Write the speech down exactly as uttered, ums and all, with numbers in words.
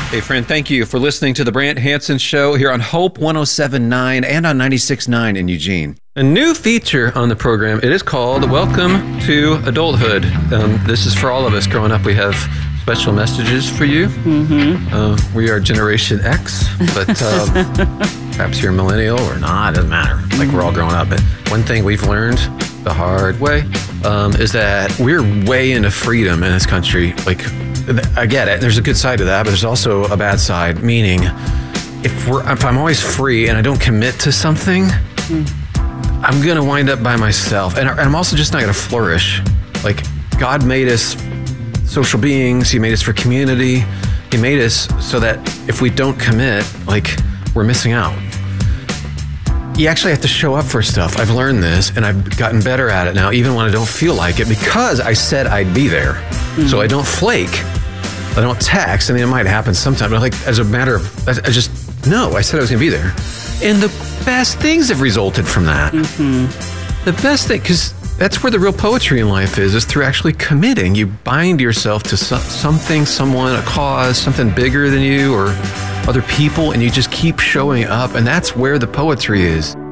Hey, friend, thank you for listening to the Brant Hansen Show here on Hope one oh seven point nine and on ninety-six point nine in Eugene. A new feature on the program, it is called Welcome to Adulthood. Um, this is for all of us growing up. We have special messages for you. Mm-hmm. Uh, we are Generation X, but uh, perhaps you're a millennial or not, it doesn't matter. Like, we're all growing up. But one thing we've learned the hard way um, is that we're way into freedom in this country. Like, I get it. There's a good side to that, but there's also a bad side, meaning if we're if I'm always free and I don't commit to something, mm. I'm going to wind up by myself. And I'm also just not going to flourish. Like, God made us social beings. He made us for community. He made us so that if we don't commit, like, we're missing out. You actually have to show up for stuff. I've learned this, and I've gotten better at it now, even when I don't feel like it, because I said I'd be there. Mm. So I don't flake. I don't text. I mean, it might happen sometime, but like, as a matter of, I just, no, I said I was going to be there. And the best things have resulted from that. Mm-hmm. The best thing, because that's where the real poetry in life is, is through actually committing. You bind yourself to so- something, someone, a cause, something bigger than you or other people, and you just keep showing up. And that's where the poetry is.